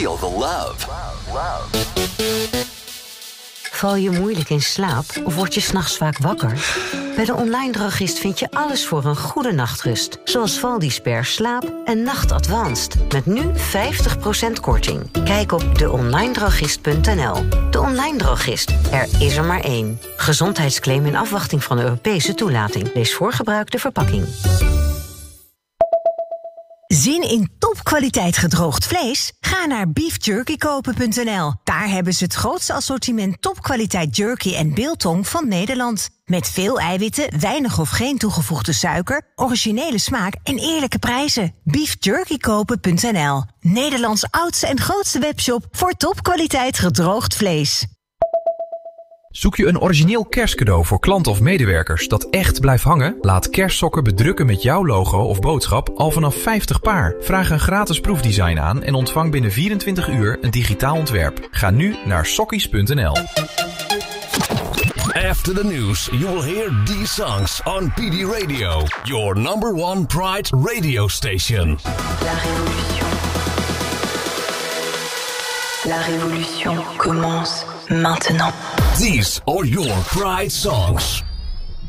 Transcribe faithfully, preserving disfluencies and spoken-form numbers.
Feel the love. Val je moeilijk in slaap of word je 's nachts vaak wakker? Bij de Online Drogist vind je alles voor een goede nachtrust. Zoals Valdisper Slaap en Nacht Advanced. Met nu vijftig procent korting. Kijk op de online drogist punt n l. De Online Drogist. Er is er maar één. Gezondheidsclaim in afwachting van de Europese toelating. Lees voor gebruik de verpakking. Zin in topkwaliteit gedroogd vlees? Ga naar beef jerky kopen punt n l. Daar hebben ze het grootste assortiment topkwaliteit jerky en biltong van Nederland. Met veel eiwitten, weinig of geen toegevoegde suiker, originele smaak en eerlijke prijzen. beef jerky kopen punt n l. Nederlands oudste en grootste webshop voor topkwaliteit gedroogd vlees. Zoek je een origineel kerstcadeau voor klanten of medewerkers dat echt blijft hangen? Laat kerstsokken bedrukken met jouw logo of boodschap al vanaf vijftig paar. Vraag een gratis proefdesign aan en ontvang binnen vierentwintig uur een digitaal ontwerp. Ga nu naar sokkies punt n l. After the news, you will hear these songs on P D Radio, your number one Pride radio station. La révolution. La révolution commence maintenant. These are your Pride songs.